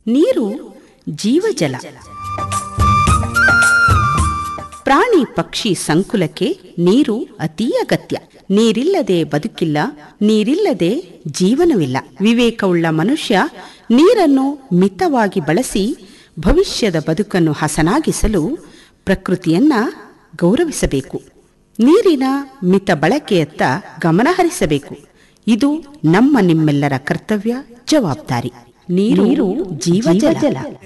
ನೀರು ಜೀವಜಲ. ಪ್ರಾಣಿ ಪಕ್ಷಿ ಸಂಕುಲಕ್ಕೆ ನೀರು ಅತೀ ಅಗತ್ಯ. ನೀರಿಲ್ಲದೆ ಬದುಕಿಲ್ಲ, ನೀರಿಲ್ಲದೆ ಜೀವನವಿಲ್ಲ. ವಿವೇಕವುಳ್ಳ ಮನುಷ್ಯ ನೀರನ್ನು ಮಿತವಾಗಿ ಬಳಸಿ ಭವಿಷ್ಯದ ಬದುಕನ್ನು ಹಸನಾಗಿಸಲು ಪ್ರಕೃತಿಯನ್ನ ಗೌರವಿಸಬೇಕು. ನೀರಿನ ಮಿತ ಬಳಕೆಯತ್ತ ಗಮನ ಹರಿಸಬೇಕು. ಇದು ನಮ್ಮ ನಿಮ್ಮೆಲ್ಲರ ಕರ್ತವ್ಯ, ಜವಾಬ್ದಾರಿ. ನೀರು ಜೀವಜಲ.